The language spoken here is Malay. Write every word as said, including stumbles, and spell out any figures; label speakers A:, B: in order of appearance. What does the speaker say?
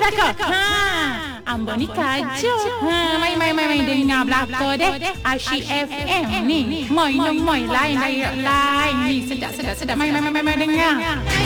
A: kelakar. Ha, Ambo ni kacau. Ha, mai mai mai mai dengar belakang deh. Asyik F M ni. Moi no moi lain lain lain ni sedap sedap sedap mai mai mai mai dengar.